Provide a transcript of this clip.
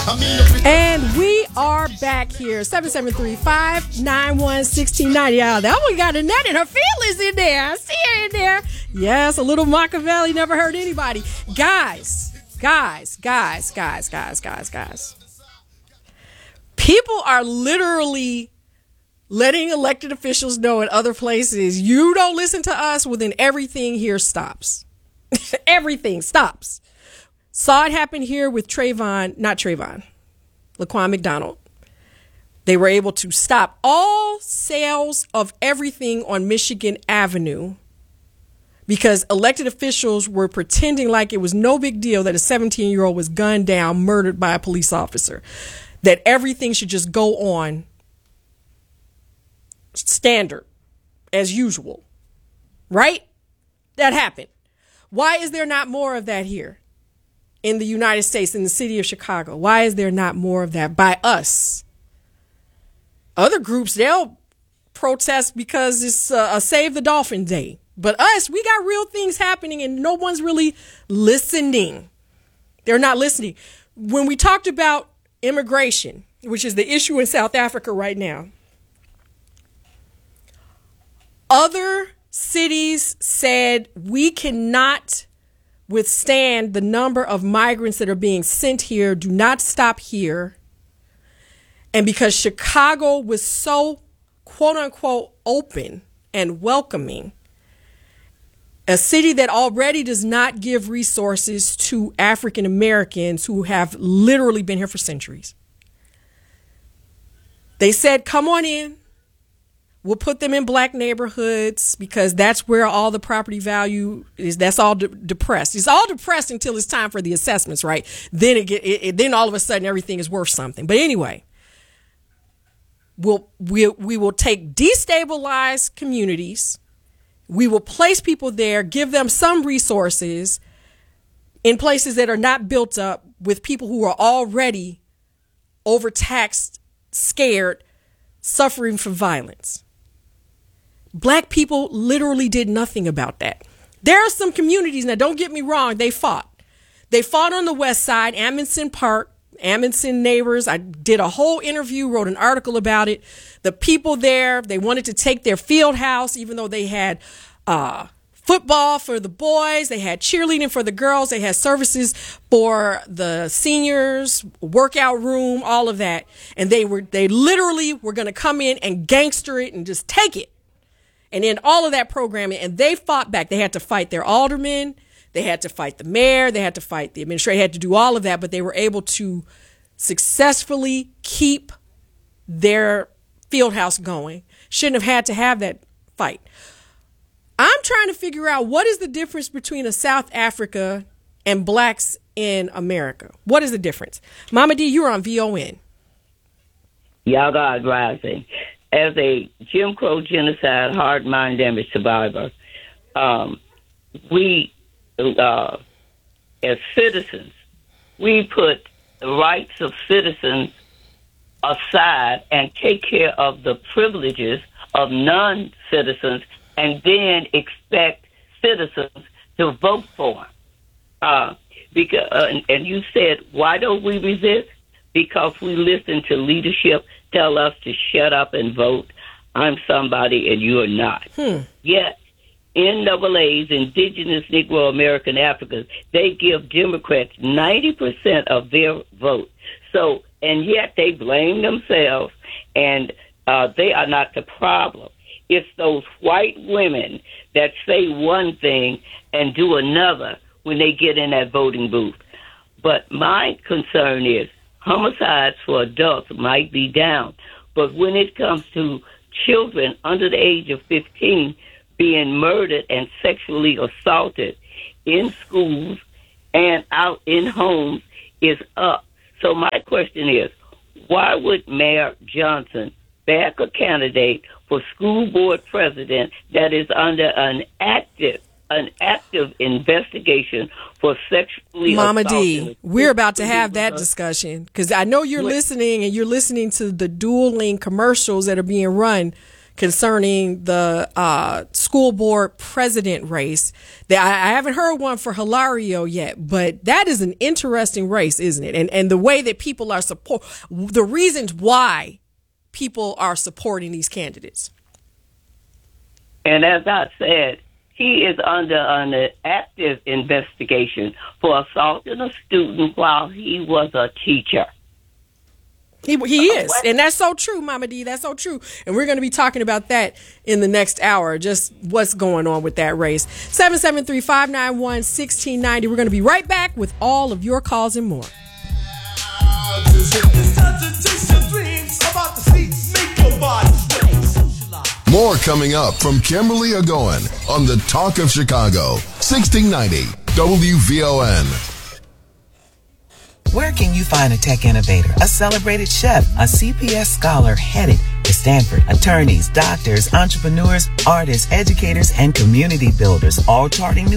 And we are back here. 773-591-1690. Yeah, that one got Annette and her feelings in there. I see her in there. Yes, a little Machiavelli never hurt anybody. Guys. People are literally letting elected officials know in other places, you don't listen to us, well then everything here stops. Everything stops. Saw it happen here with Laquan McDonald. They were able to stop all sales of everything on Michigan Avenue because elected officials were pretending like it was no big deal that a 17-year-old was gunned down, murdered by a police officer, that everything should just go on standard as usual, right? That happened. Why is there not more of that here in the United States, in the city of Chicago? Why is there not more of that by us? Other groups, they'll protest because it's a Save the Dolphin Day. But us, we got real things happening and no one's really listening. They're not listening. When we talked about immigration, which is the issue in South Africa right now, other cities said we cannot withstand the number of migrants that are being sent here. Do not stop here. And because Chicago was so, quote unquote, open and welcoming, a city that already does not give resources to African Americans who have literally been here for centuries. They said, come on in. We'll put them in black neighborhoods because that's where all the property value is. That's all depressed. It's all depressed until it's time for the assessments, right? Then then all of a sudden everything is worth something. But anyway, we will take destabilized communities. We will place people there, give them some resources in places that are not built up with people who are already overtaxed, scared, suffering from violence. Black people literally did nothing about that. There are some communities, now don't get me wrong, they fought. They fought on the west side, Amundsen Park, Amundsen neighbors. I did a whole interview, wrote an article about it. The people there, they wanted to take their field house, even though they had football for the boys, they had cheerleading for the girls, they had services for the seniors, workout room, all of that. And they literally were going to come in and gangster it and just take it. And then all of that programming, and they fought back. They had to fight their aldermen. They had to fight the mayor. They had to fight the administrator. They had to do all of that, but they were able to successfully keep their field house going. Shouldn't have had to have that fight. I'm trying to figure out what is the difference between a South Africa and blacks in America. What is the difference? Mama D, you're on VON. Y'all God rising. As a Jim Crow genocide hard mind damage survivor, we, as citizens, we put the rights of citizens aside and take care of the privileges of non-citizens and then expect citizens to vote for them. And you said, why don't we resist? Because we listen to leadership tell us to shut up and vote. I'm somebody and you are not. Yet, NAAs, Indigenous Negro American Africans, they give Democrats 90% of their vote. So, and yet they blame themselves, and they are not the problem. It's those white women that say one thing and do another when they get in that voting booth. But my concern is homicides for adults might be down, but when it comes to children under the age of 15 being murdered and sexually assaulted in schools and out in homes is up. So my question is, why would Mayor Johnson back a candidate for school board president that is under an active investigation for sexually Mama assault? D, we're about to have that discussion because I know you're listening and you're listening to the dueling commercials that are being run concerning the school board president race. I haven't heard one for Hilario yet, but that is an interesting race, isn't it? And the way that people are the reasons why people are supporting these candidates. And as I said, he is under an active investigation for assaulting a student while he was a teacher. He is. And that's so true, Mama D. That's so true. And we're going to be talking about that in the next hour, just what's going on with that race. 773-591-1690. We're going to be right back with all of your calls and more. More coming up from Kimberly Agoin on the Talk of Chicago, 1690 WVON. Where can you find a tech innovator, a celebrated chef, a CPS scholar headed to Stanford, attorneys, doctors, entrepreneurs, artists, educators, and community builders, all charting new